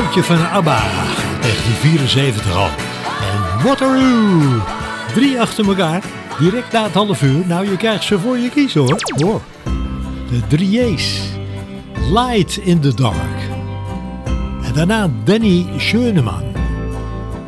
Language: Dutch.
nummertje van ABBA, 1974 al. En Waterloo, 3 achter elkaar, direct na het half uur. Nou, je krijgt ze voor je kiezen hoor. De 3 A's, Light in the Dark. En daarna Danny Schoeneman